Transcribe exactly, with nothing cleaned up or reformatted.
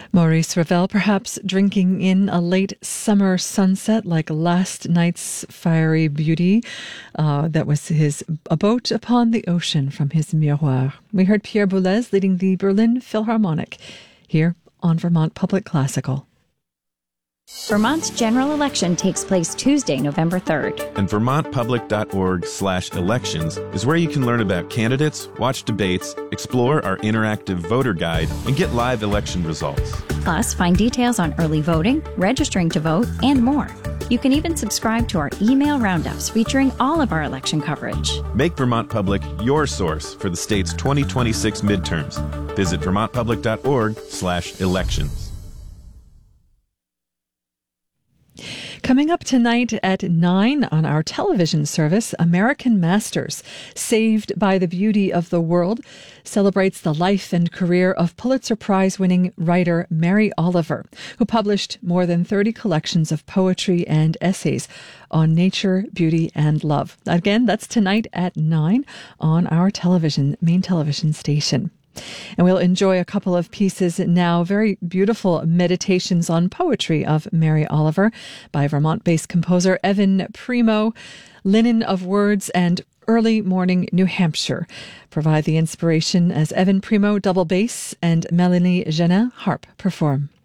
Maurice Ravel, perhaps drinking in a late summer sunset like last night's fiery beauty. Uh, that was his A Boat Upon the Ocean from his Miroir. We heard Pierre Boulez leading the Berlin Philharmonic here on Vermont Public Classical. Vermont's general election takes place Tuesday, November third. And vermontpublic.org slash elections is where you can learn about candidates, watch debates, explore our interactive voter guide, and get live election results. Plus, find details on early voting, registering to vote, and more. You can even subscribe to our email roundups featuring all of our election coverage. Make Vermont Public your source for the state's twenty twenty-six midterms. Visit vermontpublic.org slash elections. Coming up tonight at nine on our television service, American Masters, Saved by the Beauty of the World, celebrates the life and career of Pulitzer Prize-winning writer Mary Oliver, who published more than thirty collections of poetry and essays on nature, beauty, and love. Again, that's tonight at nine on our television, main television station. And we'll enjoy a couple of pieces now, very beautiful meditations on poetry of Mary Oliver by Vermont-based composer Evan Primo. Linen of Words and Early Morning New Hampshire provide the inspiration as Evan Primo double bass and Melanie Genin harp perform.